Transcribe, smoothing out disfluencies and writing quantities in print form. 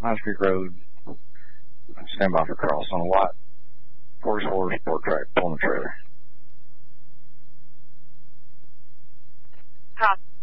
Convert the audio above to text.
High Street Road. Stand by for cross on a white 44 sport track pulling a trailer. Copy.